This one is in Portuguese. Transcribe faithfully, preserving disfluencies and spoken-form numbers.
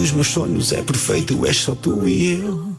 dos meus sonhos é perfeito, és só tu e eu.